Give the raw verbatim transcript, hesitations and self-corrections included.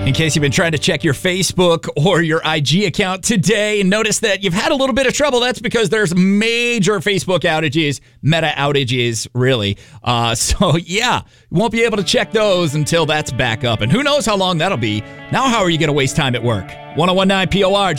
In case you've been trying to check your Facebook or your I G account today and notice that you've had a little bit of trouble, that's because there's major Facebook outages, meta outages, really. Uh, so, yeah, you won't be able to check those until that's back up. And who knows how long that'll be. Now, how are you going to waste time at work? one oh one point nine P O R.